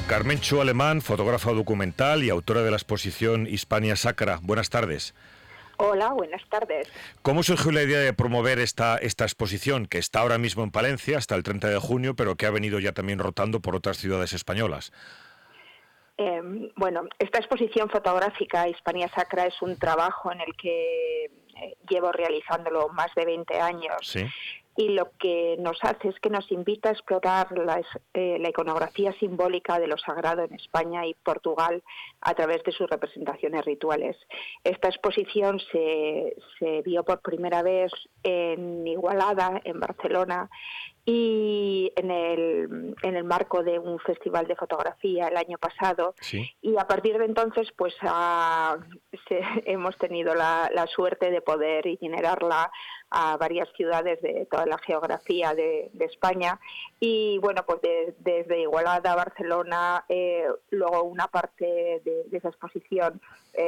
Carmen Chu Alemán, fotógrafa documental y autora de la exposición Hispania Sacra. Buenas tardes. Hola, buenas tardes. ¿Cómo surgió la idea de promover esta exposición, que está ahora mismo en Palencia hasta el 30 de junio, pero que ha venido ya también rotando por otras ciudades españolas? Bueno, esta exposición fotográfica Hispania Sacra es un trabajo en el que llevo realizándolo más de 20 años. Sí. Y lo que nos hace es que nos invita a explorar la iconografía simbólica de lo sagrado en España y Portugal a través de sus representaciones rituales. Esta exposición se vio por primera vez en Igualada, en Barcelona, y en el marco de un festival de fotografía el año pasado. Sí. Y a partir de entonces pues hemos tenido la suerte de poder generarla a varias ciudades de toda la geografía de España, y bueno, pues desde Igualada a Barcelona, luego una parte de esa exposición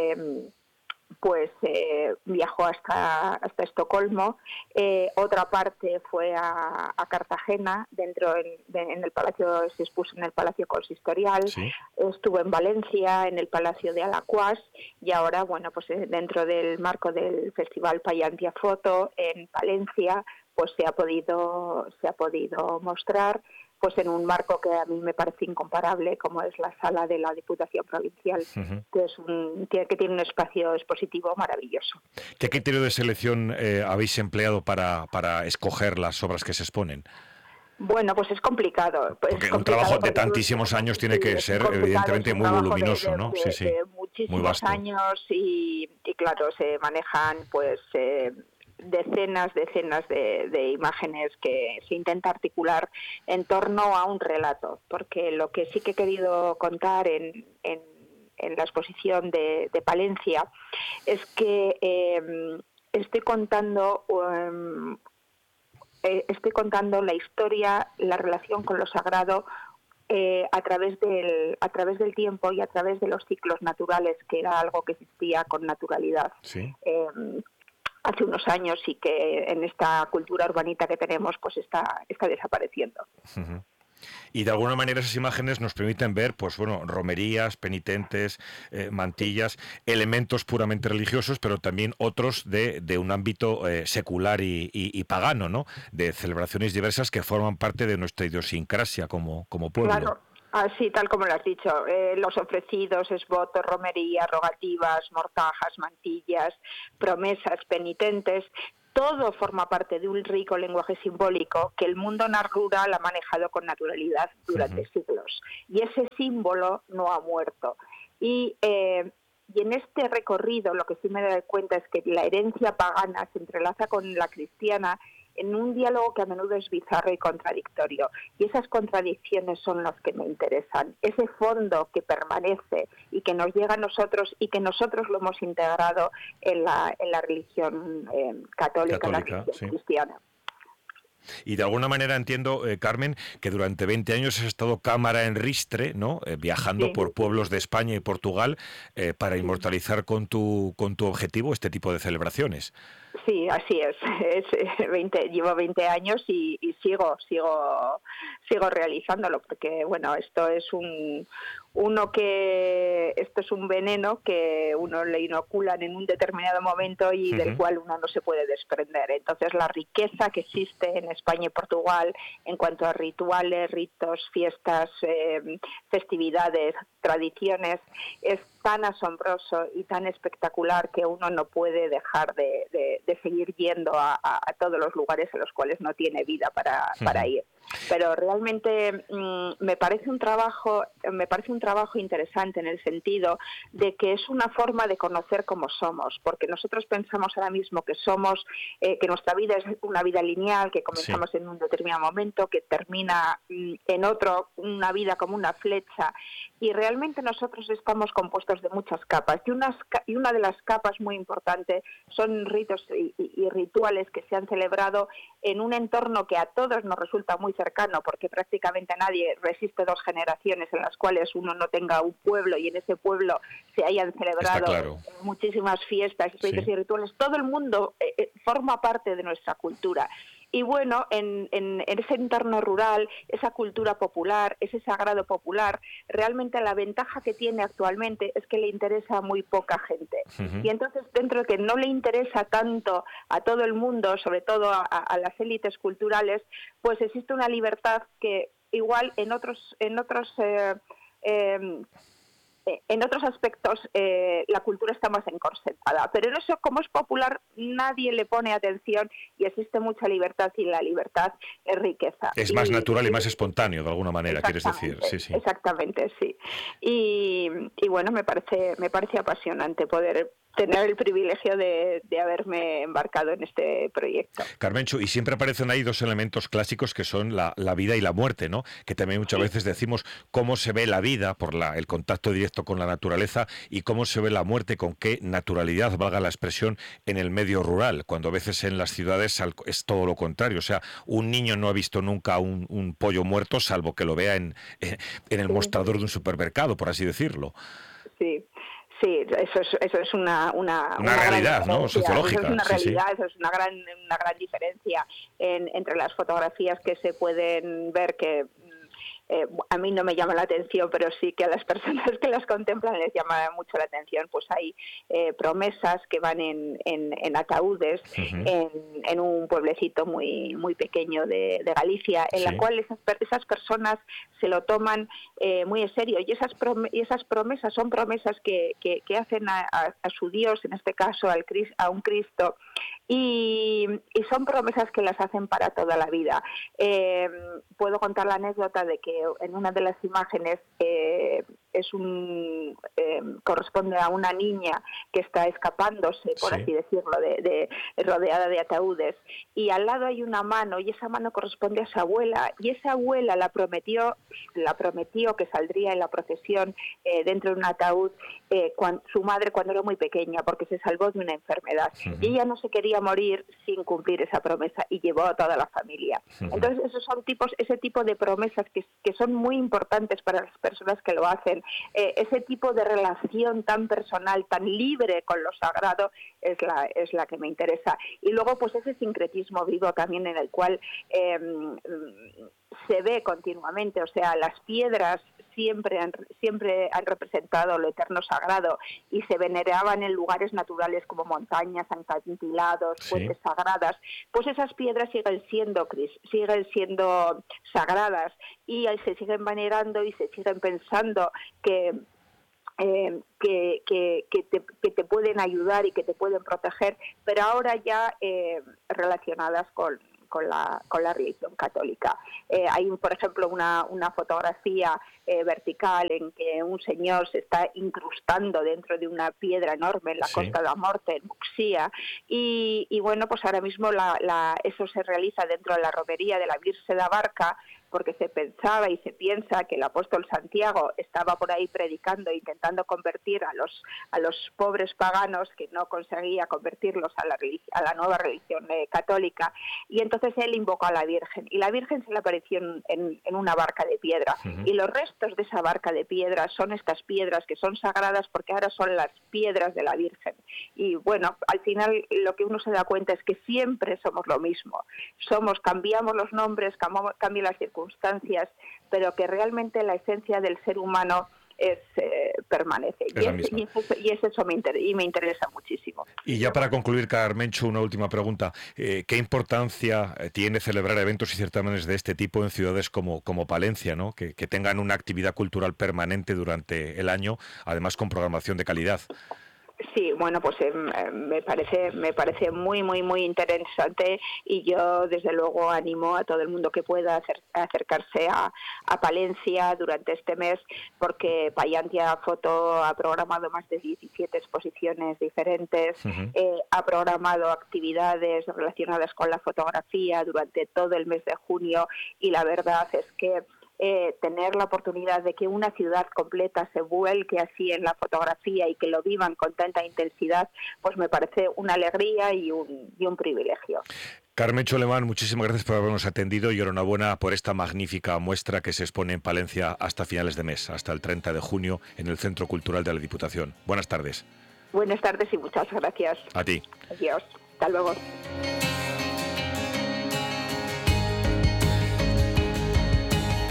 viajó hasta Estocolmo, otra parte fue a Cartagena, en el Palacio, se expuso en el Palacio Consistorial. Sí. Estuvo en Valencia, en el Palacio de Alacuás, y ahora, bueno, pues dentro del marco del Festival Pallantia Foto en Palencia, pues se ha podido mostrar pues en un marco que a mí me parece incomparable, como es la sala de la Diputación Provincial, que tiene un espacio expositivo maravilloso. ¿Qué criterio de selección habéis empleado para escoger las obras que se exponen? Bueno, pues es complicado. Porque un trabajo de tantísimos años tiene que ser, evidentemente, muy voluminoso, ¿no? Sí. De muchísimos años y claro, se manejan pues decenas de imágenes que se intenta articular en torno a un relato, porque lo que sí que he querido contar en la exposición de Palencia es que estoy contando la historia, la relación con lo sagrado a través del tiempo y a través de los ciclos naturales, que era algo que existía con naturalidad. Sí. Hace unos años, y que en esta cultura urbanita que tenemos pues está desapareciendo. Uh-huh. Y de alguna manera esas imágenes nos permiten ver, pues bueno, romerías, penitentes, mantillas, elementos puramente religiosos, pero también otros de un ámbito secular y pagano, ¿no? De celebraciones diversas que forman parte de nuestra idiosincrasia como pueblo. Claro. Así, tal como lo has dicho, los ofrecidos, esvotos, romerías, rogativas, mortajas, mantillas, promesas, penitentes, todo forma parte de un rico lenguaje simbólico que el mundo rural ha manejado con naturalidad durante siglos. Y ese símbolo no ha muerto. Y en este recorrido lo que sí me doy cuenta es que la herencia pagana se entrelaza con la cristiana en un diálogo que a menudo es bizarro y contradictorio. Y esas contradicciones son las que me interesan. Ese fondo que permanece y que nos llega a nosotros y que nosotros lo hemos integrado en la religión católica, la religión cristiana. Y de alguna manera entiendo, Carmen, que durante 20 años has estado cámara en ristre, ¿no? Viajando por pueblos de España y Portugal para inmortalizar con tu objetivo este tipo de celebraciones. Sí, así es. Llevo 20 años y sigo realizándolo, porque bueno, esto es un veneno que uno le inoculan en un determinado momento y del cual uno no se puede desprender. Entonces la riqueza que existe en España y Portugal en cuanto a rituales, ritos, fiestas, festividades, tradiciones, es tan asombroso y tan espectacular que uno no puede dejar de seguir yendo a todos los lugares a los cuales no tiene vida para ir. Pero realmente me parece un trabajo interesante en el sentido de que es una forma de conocer cómo somos, porque nosotros pensamos ahora mismo que somos que nuestra vida es una vida lineal, que comenzamos en un determinado momento, que termina en otro, una vida como una flecha, y realmente nosotros estamos compuestos de muchas capas, y una de las capas muy importante son ritos y rituales que se han celebrado en un entorno que a todos nos resulta muy cercano, porque prácticamente nadie resiste 2 generaciones en las cuales uno no tenga un pueblo y en ese pueblo se hayan celebrado muchísimas fiestas, ritos y rituales. Todo el mundo forma parte de nuestra cultura. Y bueno, en ese entorno rural, esa cultura popular, ese sagrado popular, realmente la ventaja que tiene actualmente es que le interesa a muy poca gente. Ujú. Y entonces, dentro de que no le interesa tanto a todo el mundo, sobre todo a las élites culturales, pues existe una libertad que igual eh, en otros aspectos la cultura está más encorsetada, pero en eso, como es popular, nadie le pone atención y existe mucha libertad, y la libertad es riqueza. Es más natural y más espontáneo, de alguna manera, quieres decir. Sí, sí. Exactamente, sí. Y bueno, me parece apasionante poder tener el privilegio de haberme embarcado en este proyecto. Carmenchu, y siempre aparecen ahí dos elementos clásicos que son la vida y la muerte, ¿no? Que también muchas veces decimos cómo se ve la vida por el contacto directo con la naturaleza y cómo se ve la muerte, con qué naturalidad, valga la expresión, en el medio rural, cuando a veces en las ciudades es todo lo contrario. O sea, un niño no ha visto nunca un pollo muerto, salvo que lo vea en el mostrador de un supermercado, por así decirlo. Sí. Sí, eso es una realidad, ¿no? Sociológica. Eso es una realidad, sí. eso es una gran diferencia entre las fotografías que se pueden ver, que a mí no me llama la atención, pero sí que a las personas que las contemplan les llama mucho la atención. Pues hay promesas que van en ataúdes, Uh-huh. en un pueblecito muy pequeño de Galicia, en la cual esas personas se lo toman muy en serio, y esas promesas son promesas que hacen a su Dios, en este caso a un Cristo, y son promesas que las hacen para toda la vida. Puedo contar la anécdota de que en una de las imágenes corresponde a una niña que está escapándose, por así decirlo, rodeada de ataúdes, y al lado hay una mano, y esa mano corresponde a su abuela, y esa abuela la prometió que saldría en la procesión dentro de un ataúd su madre cuando era muy pequeña, porque se salvó de una enfermedad. Uh-huh. Y ella no se quería morir sin cumplir esa promesa, y llevó a toda la familia. Uh-huh. Entonces, esos son ese tipo de promesas que son muy importantes para las personas que lo hacen. Ese tipo de relación tan personal, tan libre con lo sagrado, es la que me interesa. Y luego, pues ese sincretismo vivo también, en el cual se ve continuamente, o sea, las piedras siempre han representado lo eterno sagrado, y se veneraban en lugares naturales como montañas, acantilados, fuentes sagradas. Pues esas piedras siguen siendo sagradas, y se siguen venerando y se siguen pensando que te pueden ayudar y que te pueden proteger, pero ahora ya relacionadas con la religión católica. Hay, por ejemplo, una fotografía vertical en que un señor se está incrustando dentro de una piedra enorme en la Costa da Morte, en Muxía, y bueno, pues ahora mismo eso se realiza dentro de la romería de la Virgen da Barca, porque se pensaba y se piensa que el apóstol Santiago estaba por ahí predicando, intentando convertir a los pobres paganos, que no conseguía convertirlos a la nueva religión católica, y entonces él invocó a la Virgen, y la Virgen se le apareció en una barca de piedra, y los restos de esa barca de piedra son estas piedras que son sagradas, porque ahora son las piedras de la Virgen. Y bueno, al final lo que uno se da cuenta es que siempre somos lo mismo, cambiamos los nombres, cambian las circunstancias, pero que realmente la esencia del ser humano permanece. Y eso me interesa muchísimo. Y ya para concluir, Carmenchu, una última pregunta. ¿Qué importancia tiene celebrar eventos y certámenes de este tipo en ciudades como Palencia, ¿no? Que tengan una actividad cultural permanente durante el año, además con programación de calidad? Sí, bueno, pues me parece muy interesante, y yo desde luego animo a todo el mundo que pueda acercarse a Palencia durante este mes, porque Paiantia Foto ha programado más de 17 exposiciones diferentes, ha programado actividades relacionadas con la fotografía durante todo el mes de junio, y la verdad es que tener la oportunidad de que una ciudad completa se vuelque así en la fotografía y que lo vivan con tanta intensidad, pues me parece una alegría y un privilegio. Carmenchu Alemán, muchísimas gracias por habernos atendido, y enhorabuena por esta magnífica muestra que se expone en Palencia hasta finales de mes, hasta el 30 de junio, en el Centro Cultural de la Diputación. Buenas tardes. Buenas tardes y muchas gracias. A ti. Adiós. Hasta luego.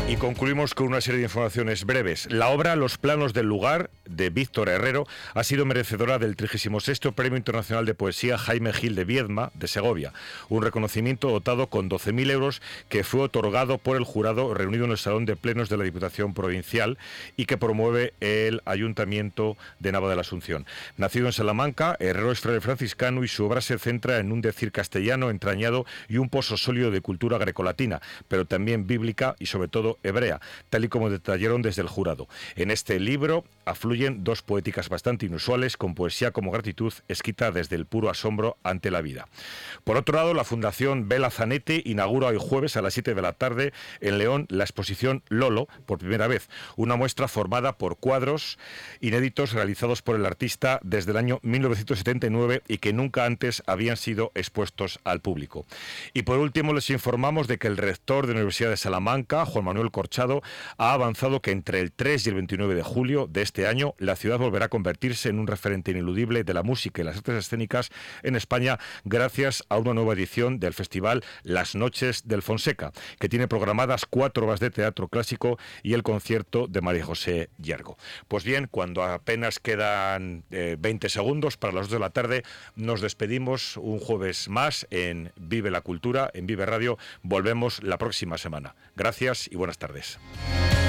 Y concluimos con una serie de informaciones breves. La obra Los planos del lugar, de Víctor Herrero, ha sido merecedora del 36º Premio Internacional de Poesía Jaime Gil de Viedma, de Segovia, un reconocimiento dotado con 12.000 euros que fue otorgado por el jurado reunido en el Salón de Plenos de la Diputación Provincial y que promueve el Ayuntamiento de Nava de la Asunción. Nacido en Salamanca, Herrero es fraile franciscano y su obra se centra en un decir castellano entrañado y un pozo sólido de cultura grecolatina, pero también bíblica y sobre todo hebrea, tal y como detallaron desde el jurado. En este libro afluyen dos poéticas bastante inusuales, con poesía como gratitud, escrita desde el puro asombro ante la vida. Por otro lado, la Fundación Bela Zanetti inaugura hoy jueves a las 7 de la tarde en León la exposición Lolo, por primera vez, una muestra formada por cuadros inéditos realizados por el artista desde el año 1979 y que nunca antes habían sido expuestos al público. Y por último, les informamos de que el rector de la Universidad de Salamanca, Juan Manuel Corchado, ha avanzado que entre el 3 y el 29 de julio de este año la ciudad volverá a convertirse en un referente ineludible de la música y las artes escénicas en España gracias a una nueva edición del festival Las Noches del Fonseca, que tiene programadas 4 obras de teatro clásico y el concierto de María José Llargo. Pues bien, cuando apenas quedan 20 segundos para las 2 de la tarde, nos despedimos un jueves más en Vive la Cultura, en Vive Radio. Volvemos la próxima semana. Gracias y buenas tardes.